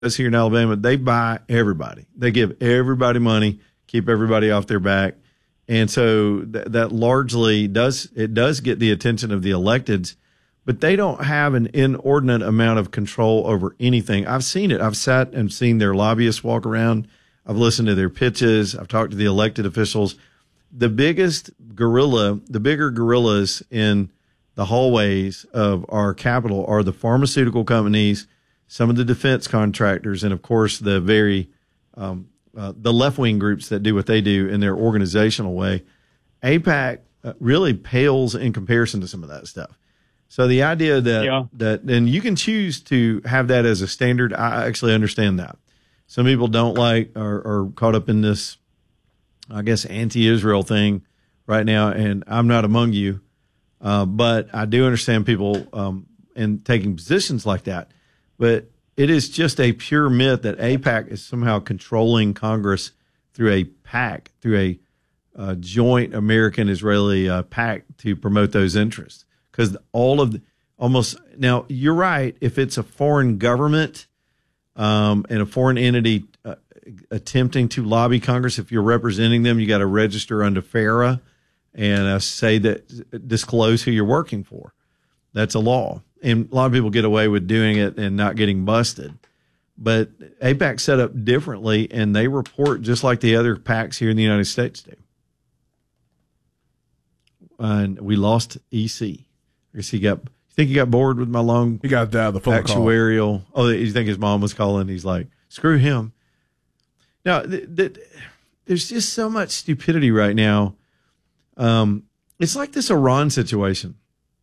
here in Alabama, they buy everybody. They give everybody money, keep everybody off their back. And so that largely does get the attention of the electeds, but they don't have an inordinate amount of control over anything. I've seen it. I've sat and seen their lobbyists walk around. I've listened to their pitches. I've talked to the elected officials. The bigger gorillas in the hallways of our capital are the pharmaceutical companies, some of the defense contractors, and of course the the left-wing groups that do what they do in their organizational way. AIPAC really pales in comparison to some of that stuff. So the idea that and you can choose to have that as a standard, I actually understand that. Some people don't like or are caught up in this, I guess, anti-Israel thing right now, and I'm not among you. But I do understand people in taking positions like that. But it is just a pure myth that AIPAC is somehow controlling Congress through a PAC, through a joint American-Israeli PAC to promote those interests. Because now you're right. If it's a foreign government and a foreign entity attempting to lobby Congress, if you're representing them, you got to register under FARA and say that disclose who you're working for. That's a law. And a lot of people get away with doing it and not getting busted. But AIPAC set up differently, and they report just like the other PACs here in the United States do. And we lost EC. I guess you think he got bored with my long he got the phone actuarial. Call. Oh, you think his mom was calling? He's like, screw him. Now, there's just so much stupidity right now. It's like this Iran situation.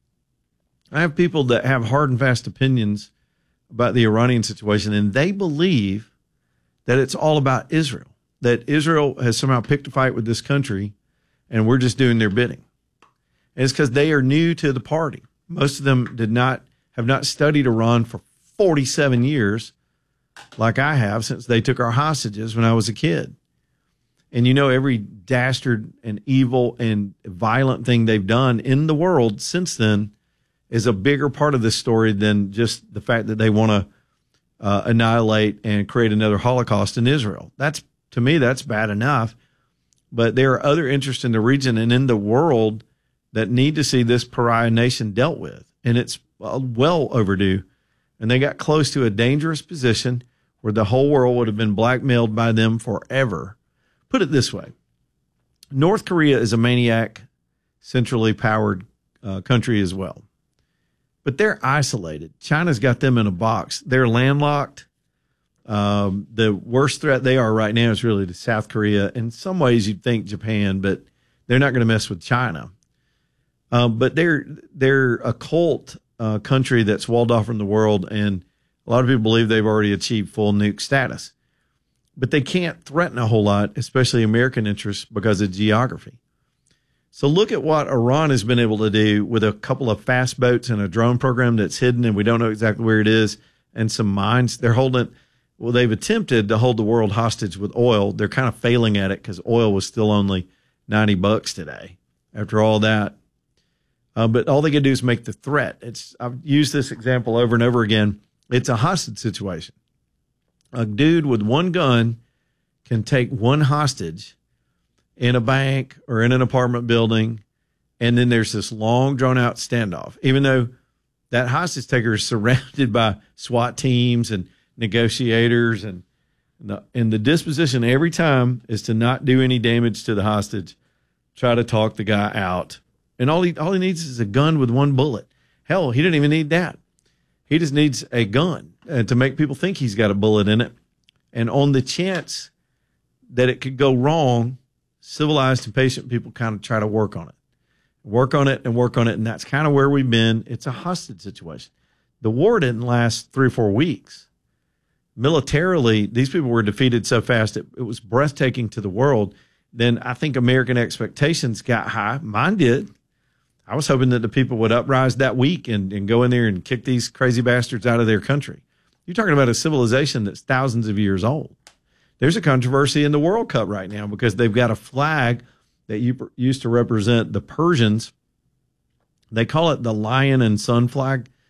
I have people that have hard and fast opinions about the Iranian situation, and they believe that it's all about Israel, that Israel has somehow picked a fight with this country, and we're just doing their bidding. And it's because they are new to the party. Most of them have not studied Iran for 47 years, like I have, since they took our hostages when I was a kid. And every dastard and evil and violent thing they've done in the world since then is a bigger part of this story than just the fact that they want to annihilate and create another Holocaust in Israel. To me, that's bad enough. But there are other interests in the region and in the world that need to see this pariah nation dealt with. And it's well overdue. And they got close to a dangerous position where the whole world would have been blackmailed by them forever. Put it this way. North Korea is a maniac, centrally powered country as well. But they're isolated. China's got them in a box. They're landlocked. The worst threat they are right now is really to South Korea. In some ways, you'd think Japan, but they're not going to mess with China. But they're a cult country that's walled off from the world, and a lot of people believe they've already achieved full nuke status. But they can't threaten a whole lot, especially American interests, because of geography. So look at what Iran has been able to do with a couple of fast boats and a drone program that's hidden and we don't know exactly where it is, and some mines. They've attempted to hold the world hostage with oil. They're kind of failing at it because oil was still only $90 today after all that. But all they can do is make the threat. I've used this example over and over again. It's a hostage situation. A dude with one gun can take one hostage in a bank or in an apartment building, and then there's this long, drawn-out standoff, even though that hostage taker is surrounded by SWAT teams and negotiators, and the disposition every time is to not do any damage to the hostage, try to talk the guy out. And all he needs is a gun with one bullet. Hell, he didn't even need that. He just needs a gun to make people think he's got a bullet in it. And on the chance that it could go wrong, civilized and patient people kind of try to work on it. And that's kind of where we've been. It's a hostage situation. The war didn't last 3 or 4 weeks. Militarily, these people were defeated so fast, it was breathtaking to the world. Then I think American expectations got high. Mine did. I was hoping that the people would uprise that week and go in there and kick these crazy bastards out of their country. You're talking about a civilization that's thousands of years old. There's a controversy in the World Cup right now because they've got a flag that used to represent the Persians. They call it the lion and sun flag.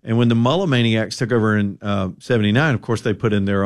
And when the Mullah Maniacs took over in 79, of course, they put in their